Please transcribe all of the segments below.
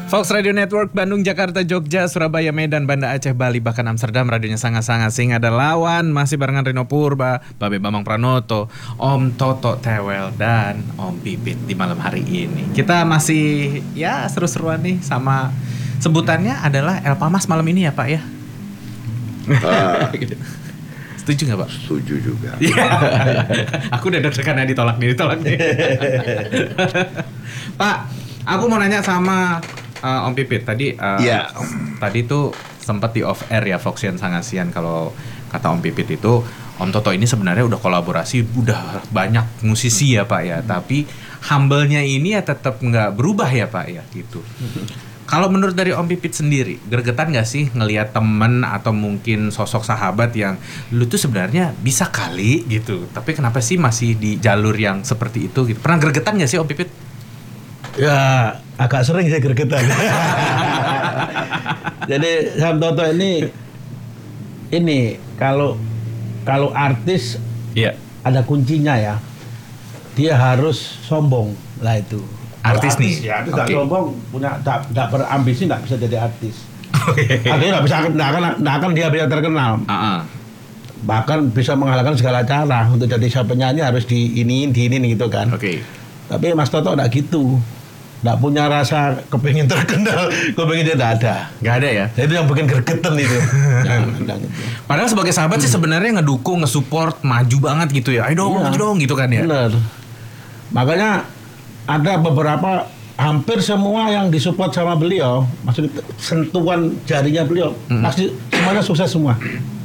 Fox Radio Network, Bandung, Jakarta, Jogja, Surabaya, Medan, Banda Aceh, Bali, bahkan Amsterdam. Radionya sangat-sangat sing ada lawan. Masih barengan Rino Purba, Babe Bambang Pranoto, Om Toto Tewel, dan Om Pipit di malam hari ini. Kita masih ya seru-seruan nih sama sebutannya adalah Elpamas malam ini ya Pak ya. Setuju nggak Pak? Setuju juga. Aku udah deg-degan ditolak nih. Pak, aku mau nanya sama Om Pipit tadi. Tadi tuh sempat di off air ya Foxian Sangasian kalau kata Om Pipit itu Om Toto ini sebenarnya udah kolaborasi udah banyak musisi ya Pak ya, tapi humble-nya ini ya tetap nggak berubah ya Pak ya gitu. Kalau menurut dari Om Pipit sendiri, gregetan gak sih ngelihat temen atau mungkin sosok sahabat yang lu tuh sebenarnya bisa kali gitu, tapi kenapa sih masih di jalur yang seperti itu gitu? Pernah gregetan gak sih Om Pipit? Ya agak sering saya gregetan. Jadi Sam Toto ini kalau artis ada kuncinya ya, dia harus sombong lah itu. Artis nih, ya, tidak sombong, tidak berambisi, tidak bisa jadi artis. Artinya tidak akan dia bisa terkenal. Bahkan bisa mengalahkan segala cara untuk jadi siapa penyanyi harus diinin gitu kan. Tapi Mas Toto tidak gitu, tidak punya rasa kepingin terkenal, kepingin dia tidak ada ya. Itu yang bikin gregetan itu. Padahal sebagai sahabat sih sebenarnya ngedukung, nge-support, maju banget gitu ya. Ayo dong gitu kan ya. Benar. Makanya ada beberapa, hampir semua yang disupport sama beliau, maksudnya sentuhan jarinya beliau, pasti semuanya sukses semua.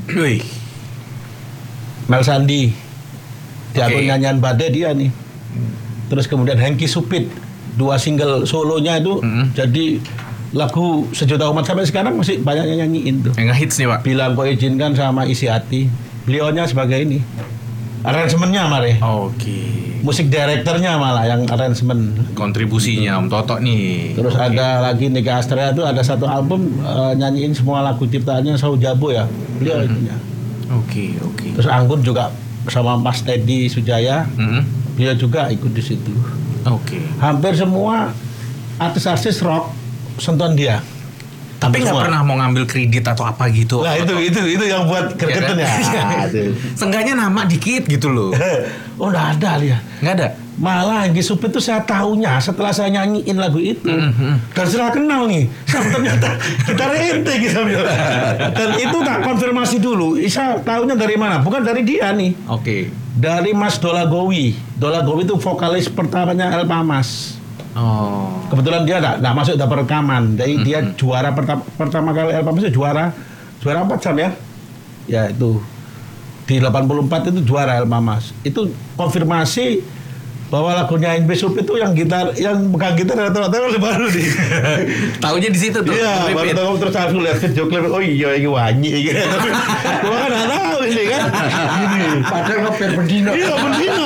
Mel Sandi, di album nyanyian Badai dia nih. Terus kemudian Hengki Supit, 2 single solonya itu jadi lagu sejuta umat sampai sekarang masih banyak yang nyanyiin tuh. Yang hits nih Pak. Bilang kau izinkan sama Isi Hati. Beliaunya sebagai ini. Aransemennya mare. Musik direkturnya malah yang aransemen. Kontribusinya Om Toto nih. Terus ada lagi Nika Astrea itu ada satu album nyanyiin semua lagu ciptaannya Sau Jabo ya. Beliau itunya. Terus Anggun juga sama Mas Teddy Sujaya. Beliau juga ikut di situ. Hampir semua artis-artis rock sentuhan dia. Tapi nggak pernah mau ngambil kredit atau apa gitu. Nah itu yang buat gregetan ya. Seenggaknya nama dikit gitu loh. Oh nggak ada dia. Nggak ada. Malah Hengki Supit itu saya tahunya setelah saya nyanyiin lagu itu dan setelah kenal nih, ternyata gitar ente gitu. Dan itu tak konfirmasi dulu. Saya tahunya dari mana? Bukan dari dia nih. Dari Mas Dola Gowi. Dola Gowi itu vokalis pertamanya Elpamas. Kebetulan dia nggak masuk dapur rekaman. Jadi dia juara pertama kali Elpamas itu juara 4 jam ya. Ya itu di 84 itu juara Elpamas. Itu konfirmasi bahwa lagunya Hengki Supit itu yang pegang gitar rata-rata baru nih. Taunya di situ tuh. Iya, baru tahu terus aku lihat video klip. Oh iya ini wanyi gitu. Tapi gua kan enggak tahu ini kan. Gini. Padahal ngoper bendino. Iya, bendino.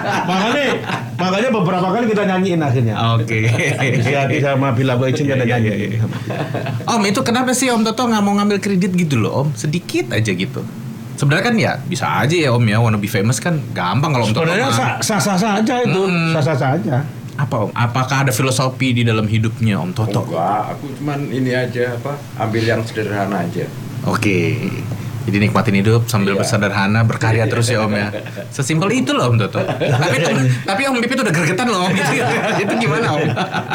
Makanya beberapa kali kita nyanyiin akhirnya. Hati sama Bila Boy Izin kita nyanyi. Om, itu kenapa sih Om Toto nggak mau ngambil kredit gitu loh Om? Sedikit aja gitu. Sebenarnya kan ya bisa aja ya Om ya, wanna be famous kan gampang kalau Om Toto. Sebenarnya sah-sah saja itu, sah-sah saja. Apa Om? Apakah ada filosofi di dalam hidupnya Om Toto? Enggak, aku cuman ini aja ambil yang sederhana aja. Jadi nikmatin hidup sambil bersederhana, berkarya terus ya Om ya. Sesimpel itu loh Om Toto. Tapi Om Pipit udah gregetan loh Om gitu. Itu gimana Om?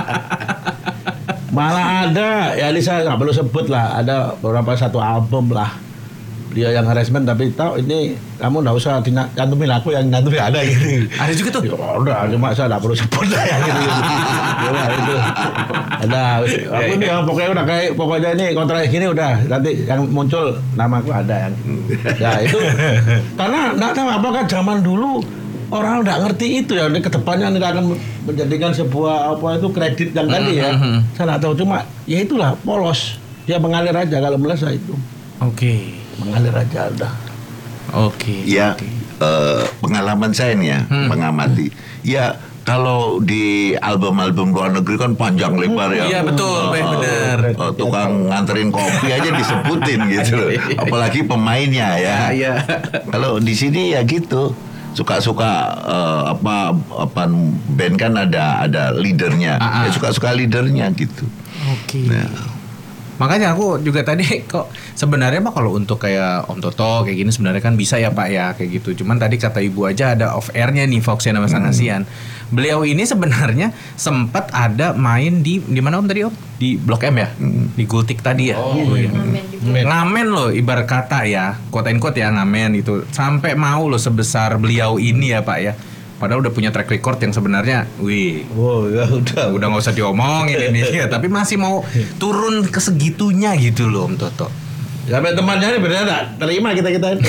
Malah ada, ya ini saya nggak perlu sebut lah, ada beberapa satu album lah. Dia yang harassment tapi tahu ini kamu nggak usah cantumin aku yang cantumin ada gitu. Ada juga tuh. Ya udah, cuma saya nggak perlu sebut lah ya gitu. Ya itu. Ada. Aku nih yang pokoknya ini kontrak gini udah nanti yang muncul nama aku ada yang. Ya itu karena nggak tahu apakah zaman dulu orang nggak ngerti itu ya, ke depannya nggak akan menjadikan sebuah kredit yang tadi ya. Saya nggak tahu, cuma ya itulah polos. Dia mengalir aja kalau melasa itu. Mengalir aja udah. Ya, pengalaman saya nih ya, mengamati. Ya, kalau di album-album luar negeri kan panjang lebar ya. Iya betul, benar. Tukang nganterin kopi aja disebutin gitu. Apalagi pemainnya ya. Kalau di sini ya gitu. suka-suka apa band kan ada leadernya. Ya suka-suka leadernya gitu. Oke. Nah. Makanya aku juga tadi kok sebenarnya mah kalau untuk kayak Om Toto kayak gini sebenarnya kan bisa ya Pak ya kayak gitu. Cuman tadi kata Ibu aja ada off airnya nih Foxian sama Sangasian. Beliau ini sebenarnya sempat ada main di mana Om tadi Om? Di Blok M ya? Di Gultik tadi ya? Iya. Ngamen loh ibarat kata ya, quote and quote ya ngamen gitu. Sampai mau loh sebesar beliau ini ya Pak ya. Padahal udah punya track record yang sebenarnya, ya udah nggak usah diomongin ini ya, tapi masih mau turun ke segitunya gitu loh Om Toto. Sampai temannya ini benar nggak terima kita ini.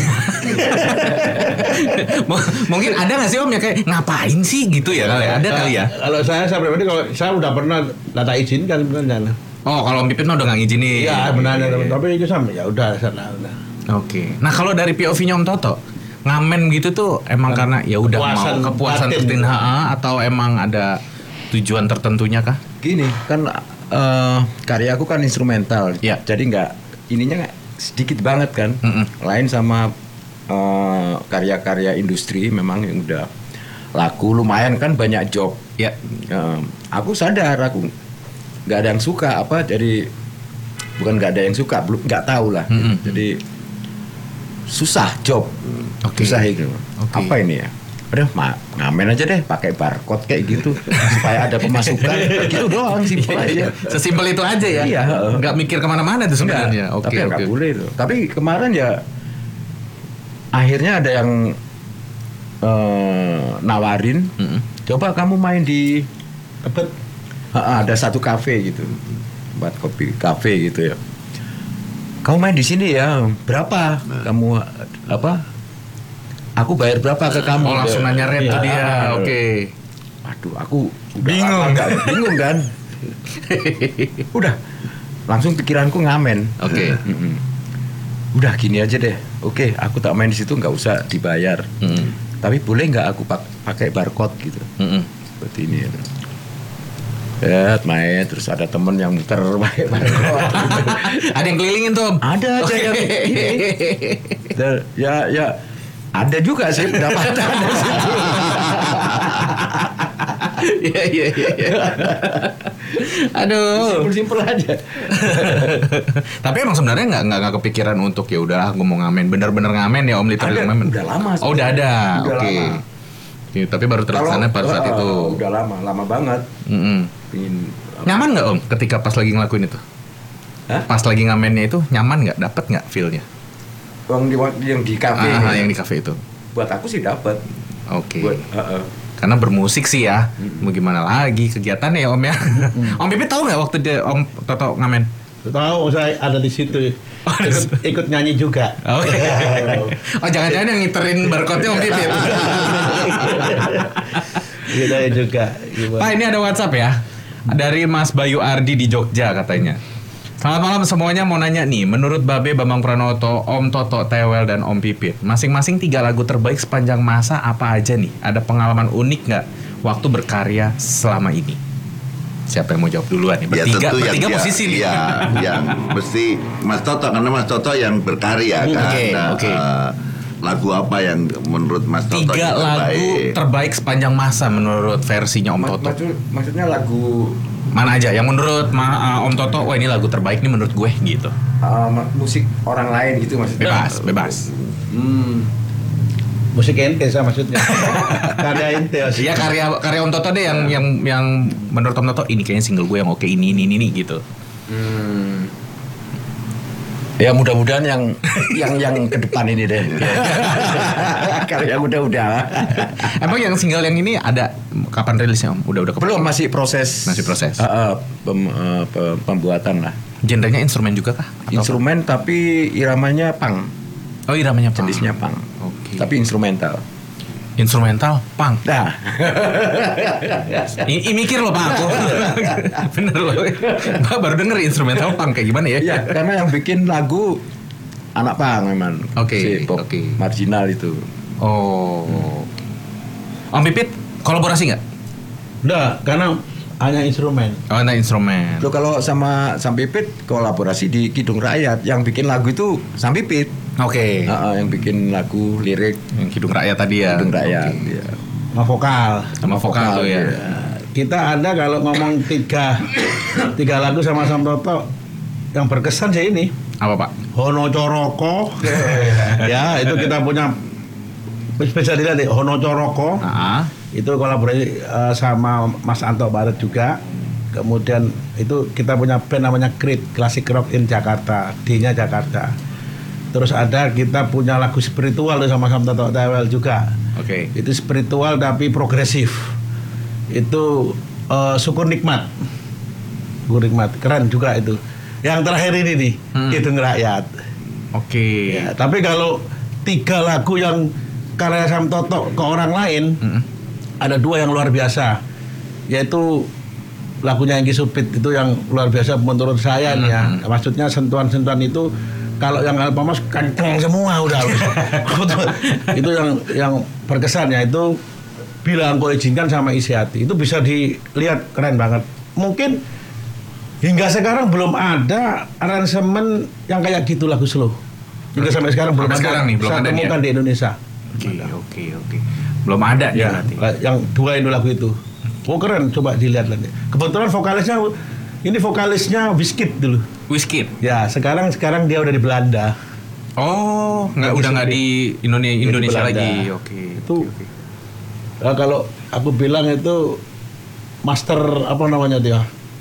Mungkin ada nggak sih Om ya kayak ngapain sih gitu ya kali ada kali ya. Kalau saya pribadi kalau saya udah pernah data izinkan sebenarnya. Oh kalau Om Pipit mah udah nggak ngizinin. Iya benar tapi itu sama ya udah sana udah. Oke. Nah kalau dari POV-nya Om Toto ngamen gitu tuh emang karena ya udah mau kepuasan tertentu atau emang ada tujuan tertentunya kah? Gini kan karya aku kan instrumental, ya. Jadi ininya sedikit banget kan, lain sama karya-karya industri memang yang udah laku lumayan kan banyak job. Ya. Aku sadar aku nggak ada yang suka jadi bukan nggak ada yang suka belum nggak tahu lah. Jadi susah job, susah itu. Apa ini ya? Udah ngamen aja deh, pakai barcode kayak gitu supaya ada pemasukan. Gitu doang, simpel aja. Sesimpel itu aja ya. Iya. Nggak mikir kemana-mana tuh sebenarnya. Tapi nggak boleh tuh. Tapi kemarin ya akhirnya ada yang nawarin, coba kamu main di ada satu kafe gitu, buat kopi kafe gitu ya. Kamu main di sini ya, berapa? Kamu apa? Aku bayar berapa ke kamu? Oh langsung nanya rate tuh dia, oke. Waduh, aku bingung kan? Udah, langsung pikiranku ngamen. Oke. Udah gini aja deh. Oke, aku tak main di situ nggak usah dibayar. Tapi boleh nggak aku pakai barcode gitu? Seperti ini ya. Main terus ada temen yang muter pakai barcode. Ada yang kelilingin tuh. Ada aja yang ini. Ya ada juga sih pendapatan di situ. Iya. Aduh. Simpel aja. Tapi emang sebenarnya nggak kepikiran untuk ya udahlah gue mau ngamen, bener-bener ngamen ya Om literally ngamen. Udah lama. Oh udah ada. Oke. Tapi baru terlaksana pada saat itu. Udah lama banget. Nyaman nggak Om ketika pas lagi ngelakuin itu? Hah? Pas lagi ngamennya itu nyaman nggak? Dapat nggak feel-nya? Yang di kafe. Yang di kafe itu. Buat aku sih dapat. Oke. Karena bermusik sih ya. Mau gimana lagi kegiatan ya Om ya. Om Pipit tahu nggak waktu dia Om Toto ngamen? Tahu, saya ada di situ. Ikut nyanyi juga. Oh jangan-jangan yang ngiterin barcode-nya Om Pipit. Gitu juga. Pak ini ada WhatsApp ya. Dari Mas Bayu Ardi di Jogja katanya. Selamat malam semuanya, mau nanya nih, menurut Babe, Bambang Pranoto, Om Toto, Tewel, dan Om Pipit, masing-masing 3 lagu terbaik sepanjang masa apa aja nih? Ada pengalaman unik nggak waktu berkarya selama ini? Siapa yang mau jawab duluan nih? Bertiga posisi nih. Ya, yang mesti Mas Toto, karena Mas Toto yang berkarya kan. Oke. Lagu apa yang menurut Mas Toto 3 lagu terbaik sepanjang masa menurut versinya Om Toto? Maksudnya lagu mana aja yang menurut Om Toto, wah ini lagu terbaik nih menurut gue gitu. Musik orang lain gitu maksudnya. Bebas. Musik ente saya maksudnya. Karya ente. Iya karya Om Toto deh yang menurut Om Toto ini kayaknya single gue yang oke ini gitu. Ya mudah-mudahan yang ke depan ini deh. Karya udah. Emang yang single yang ini ada kapan rilisnya Om? Udah belum, masih proses. Pembuatan lah. Genrenya instrumen juga kah? Instrumen tapi iramanya punk. Oh iramanya punk. Jenisnya punk. Oke. Tapi instrumental. Instrumental punk. Nah. Ini mikir loh Pak aku. Bener loh. Pak baru denger instrumental punk kayak gimana ya? Iya, karena yang bikin lagu anak punk memang. Oke. Marginal itu. Oh. Om Pipit kolaborasi nggak? Udah, karena hanya instrumen. Oh, nah instrumen. Lo kalau sama Sam Pipit kolaborasi di Kidung Rakyat, yang bikin lagu itu Sam Pipit. Oke. Yang bikin lagu lirik Yang Kidung Rakyat tadi ya. Kidung Rakyat. Ya. Sama vokal. Sama vokal tuh ya. Kita ada kalau ngomong tiga lagu sama Sam Toto yang berkesan sih ini. Apa Pak? Hono Coroko. Ya, itu kita punya bisa dilihat deh, Hono Coroko. Itu kolaborasi sama Mas Anto Barat juga. Kemudian itu kita punya band namanya Creed, Classic Rock in Jakarta, D-nya Jakarta. Terus ada kita punya lagu spiritual sama Sam Toto Tewel juga. Oke. Itu spiritual tapi progresif. Itu Syukur Nikmat. Syukur Nikmat, keren juga itu. Yang terakhir ini nih, Kidung Rakyat. Oke. Ya, tapi kalau 3 lagu yang karya Sam Toto ke orang lain, ada 2 yang luar biasa, yaitu lagunya Engky Supit itu yang luar biasa menurut saya nih ya. Maksudnya sentuhan-sentuhan itu kalau yang Alpamos kenceng semua udah. Itu yang berkesan ya, itu Bila Engkau Izinkan sama Isi Hati. Itu bisa dilihat keren banget. Mungkin hingga sekarang belum ada aransemen yang kayak gitu lagu slow. Hingga sampai sekarang belum ada. Sekarang nih, belum saya ada temukan di Indonesia. Oke. Belum ada ya berarti. Yang 2 itu lagu itu. Oh keren, coba dilihat nanti. Kebetulan vokalisnya Wizkid dulu. Wizkid. Ya, sekarang dia udah di Belanda. Oh, udah nggak di Indonesia lagi. Oke. Itu kalau aku bilang itu master apa namanya dia?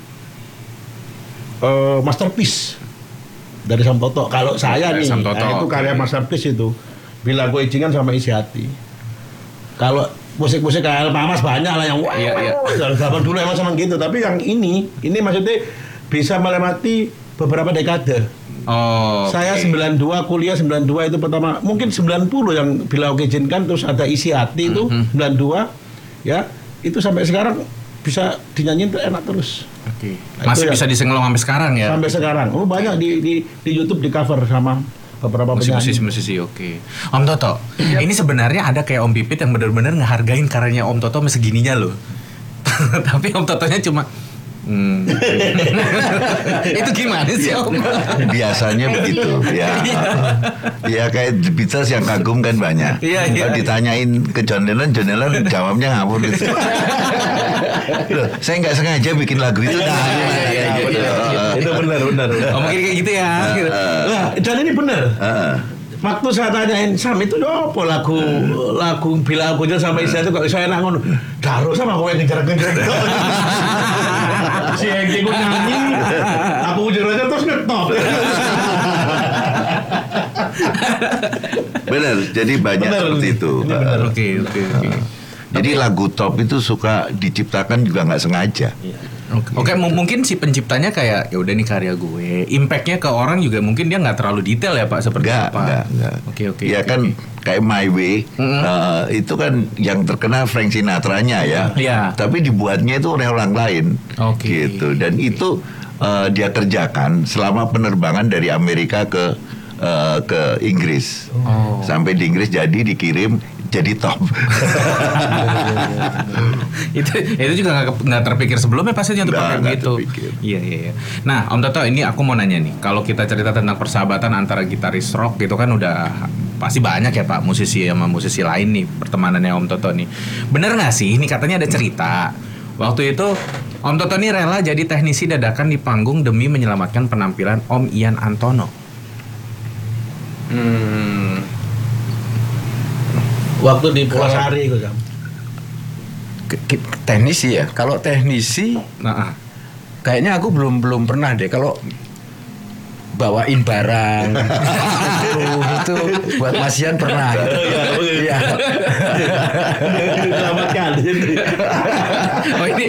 Masterpiece dari Sam Toto. Kalau saya nih, Sam Toto, itu karya masterpiece itu. Bila Aku Izinkan sama Isi Hati. Kalau musik-musik kayak Alpamos banyak lah yang zaman dulu emang sama gitu. Tapi yang ini maksudnya bisa melewati beberapa dekade. Oh. Saya 92 kuliah 92 itu pertama, mungkin 90 yang Bila Aku Izinkan, terus ada Isi Hati itu 92 ya. Itu sampai sekarang bisa dinyanyiin enak terus. Oke. Masih bisa disenglong sampai sekarang ya? Sampai sekarang. Oh banyak di YouTube di cover sama beberapa penyanyi. Musisi. Oke. Om Toto, ini sebenarnya ada kayak Om Pipit yang benar-benar ngehargain karyanya Om Toto segininya loh. Tapi Om Totonya cuma itu gimana sih Om? Biasanya begitu ya. Ya kayak The Beatles yang kagum kan banyak. Kalau ditanyain ke John Lennon jawabnya ngawur gitu. Loh, saya nggak sengaja bikin lagu itu. Itu benar. Oh, mungkin kayak gitu ya. Lah, dan ini benar. Waktu saya tanyain Sam itu apa lagu Bila Aku Izinkan sama Isi Hati kok saya enak ngono. Daro sama kowe ngejar-ngejar. Si Engky ku nyanyi, aku ujar-ujar terus ngetop. Benar, jadi banyak seperti itu. Oke. Jadi lagu top itu suka diciptakan juga nggak sengaja. Oke, mungkin si penciptanya kayak ya udah nih karya gue. Impactnya ke orang juga mungkin dia nggak terlalu detail ya Pak seperti apa. Enggak. Oke. Ya kan kayak My Way itu kan yang terkenal Frank Sinatra-nya ya. Iya. Tapi dibuatnya itu oleh orang lain. Oke. Gitu. Dan itu dia kerjakan selama penerbangan dari Amerika ke Inggris. Sampai di Inggris jadi dikirim jadi top. itu juga nggak terpikir sebelumnya pastinya tuh pakai begitu. Iya. Nah Om Toto, ini aku mau nanya nih, kalau kita cerita tentang persahabatan antara gitaris rock gitu kan udah pasti banyak ya Pak, musisi sama musisi lain nih pertemanannya Om Toto nih. Bener nggak sih? Ini katanya ada cerita waktu itu Om Toto nih rela jadi teknisi dadakan di panggung demi menyelamatkan penampilan Om Ian Antono. Waktu di Pulasari itu Sam. Teknisi ya. Kalau teknisi, kayaknya aku belum pernah deh. Kalau bawain barang itu buat Mas Ian pernah. Iya. Selamatkan. Oh ini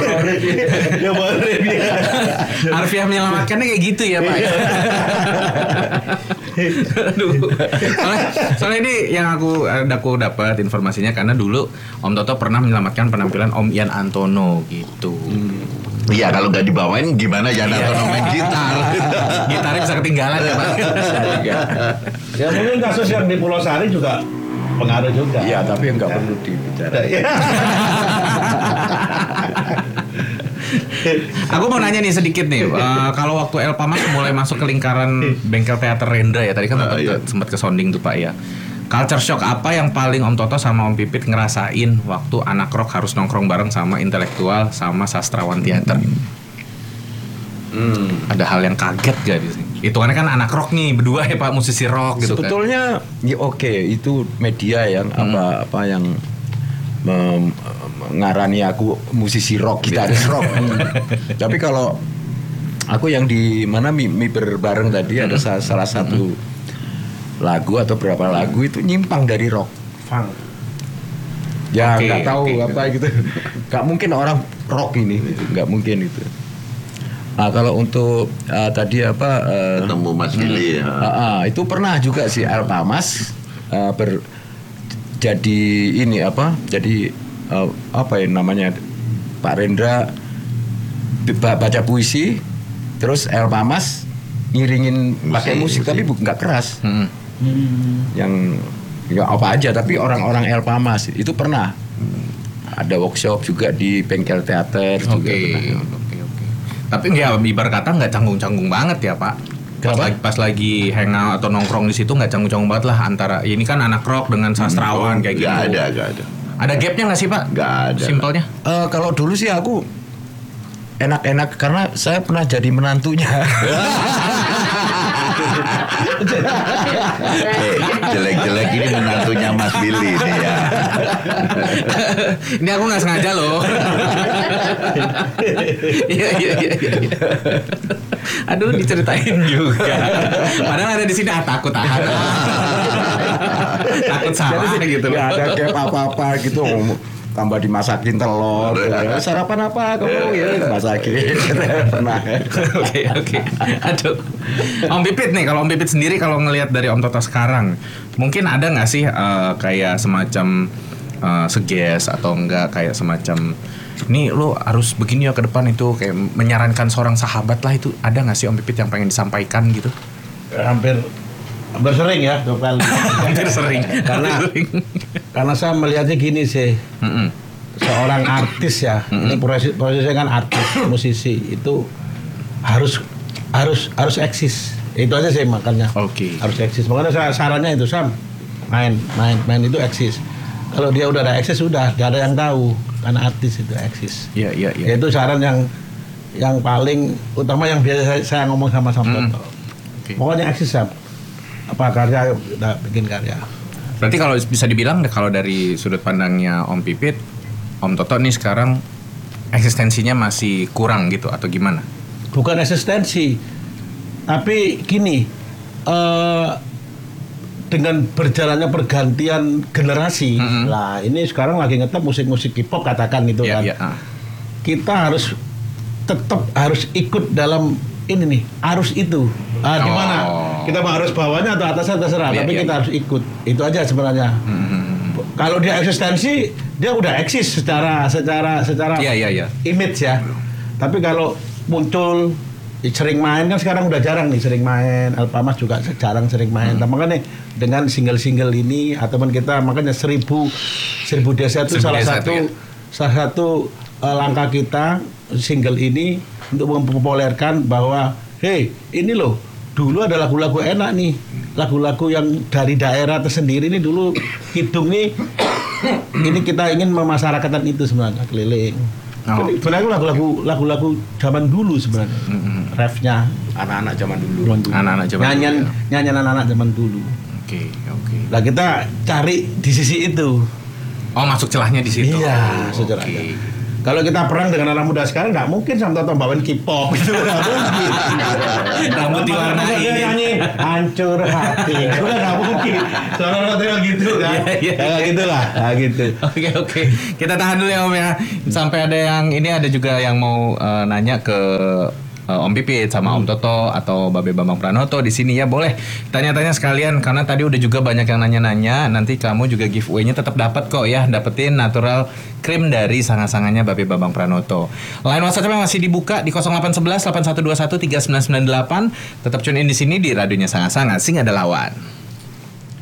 harfiah menyelamatkannya kayak gitu ya Pak. Aduh. Soalnya ini yang aku dapat informasinya karena dulu Om Toto pernah menyelamatkan penampilan Om Ian Antono gitu. Iya, kalau nggak dibawain gimana Ian Antono main gitar? Gitarnya bisa ketinggalan ya Pak. Ya mungkin kasus yang di Pulau Sari juga pengaruh juga. Iya, tapi nggak perlu dibicarakan. Aku mau nanya nih sedikit nih, kalau waktu El Pamas mulai masuk ke lingkaran bengkel teater Rendra ya, tadi kan sempat ke sounding tuh Pak ya. Culture shock apa yang paling Om Toto sama Om Pipit ngerasain waktu anak rock harus nongkrong bareng sama intelektual sama sastrawan teater? Ada hal yang kaget gak di sini? Hitungannya kan anak rock nih berdua ya Pak, musisi rock gitu. Sebetulnya ya oke, itu media yang apa yang mengarani aku musisi rock, gitaris rock. Tapi kalau aku yang di mana mi berbareng tadi ada salah satu lagu atau berapa lagu itu nyimpang dari rock. Funk. Ya nggak tahu apa gitu. Nggak mungkin orang rock ini, nggak mungkin itu. Nah, kalau untuk tadi apa ketemu Mas Billy ya. Itu pernah juga si El Pamas jadi ini apa? Jadi apa ya namanya? Pak Rendra baca puisi, terus El Pamas ngiringin pakai musik tapi nggak keras. Yang ya apa aja tapi orang-orang El Pamas itu pernah. Ada workshop juga di bengkel teater juga pernah. Tapi ya ibarat kata nggak canggung-canggung banget ya Pak. Pas lagi hangout atau nongkrong di situ nggak canggung-canggung banget lah antara ini kan anak rock dengan sastrawan kayak gitu. Gak ada. Ada gapnya nggak sih Pak? Gak ada. Simpelnya? Kalau dulu sih aku enak-enak karena saya pernah jadi menantunya. Jelek-jelek ini menantunya Mas Billy ini ya. Ini aku nggak sengaja loh. Iya. Aduh diceritain juga. Padahal ada di sini takut salah gitu. Nggak ada gap apa-apa gitu. Tambah dimasakin telur. Sarapan apa kamu ya masakin. Pernah. Oke. Aduh. Om Pipit nih, kalau Om Pipit sendiri kalau ngelihat dari Om Toto sekarang, mungkin ada nggak sih kayak semacam suggest atau enggak kayak semacam nih lo harus begini ya ke depan itu kayak menyarankan seorang sahabat lah, itu ada nggak sih Om Pipit yang pengen disampaikan gitu? Hampir sering ya, Hampir sering. Karena saya melihatnya gini sih. Seorang artis ya, ini prosesnya kan artis, musisi itu harus eksis. Itu aja sih makanya. Harus eksis. Makanya saya sarannya itu Sam, main itu eksis. Kalau dia udah ada eksis udah, gak ada yang tahu karena artis itu eksis. Iya. Itu saran yang paling utama yang biasa saya ngomong sama Toto. Pokoknya eksis Sam. Apa karya udah bikin karya. Berarti kalau bisa dibilang kalau dari sudut pandangnya Om Pipit, Om Toto nih sekarang eksistensinya masih kurang gitu atau gimana? Bukan eksistensi, tapi gini, dengan berjalannya pergantian generasi, lah ini sekarang lagi ngetop musik-musik K-pop katakan gitu kan. Kita harus ikut dalam ini nih, arus itu. Di mana? Kita harus bawahnya atau atasnya terserah, tapi kita harus ikut. Itu aja sebenarnya. Kalau dia eksistensi, dia udah eksis secara image ya. Tapi kalau muncul sering main kan sekarang udah jarang nih sering main. El Pamas juga jarang sering main. Makanya dengan single-single ini ataupun kita makanya 1000 desa itu salah satu langkah kita single ini untuk mempopulerkan bahwa ini loh dulu ada lagu-lagu enak nih, lagu-lagu yang dari daerah tersendiri nih dulu hidung nih. Ini kita ingin memasyarakatkan itu sebenarnya keliling. Sebenarnya lagu-lagu zaman dulu sebenarnya. Refnya anak-anak zaman dulu. Nyanyian anak-anak zaman dulu. Oke. Lah kita cari di sisi itu. Oh, masuk celahnya di situ. Iya, sejarahnya. Kalau kita perang dengan anak muda sekarang nggak mungkin sama Toto bawain K-pop itu nggak mungkin. Rambut diwarnai. Nyanyi hancur hati, itu nggak mungkin. Soalnya gitu kan. Ya gitulah, gitu. Oke. Kita tahan dulu ya Om ya. Sampai ada juga yang mau nanya ke Om Pipit sama Om Toto atau Babe Bambang Pranoto di sini ya, boleh tanya-tanya sekalian karena tadi udah juga banyak yang nanya-nanya. Nanti kamu juga giveaway-nya tetap dapat kok ya, dapetin natural cream dari sangat-sangatnya Babe Bambang Pranoto. Line WhatsApp-nya masih dibuka di 0811 8121 3998. Tetap tune in di sini di radionya Sangat-Sangat Sing Ada Lawan.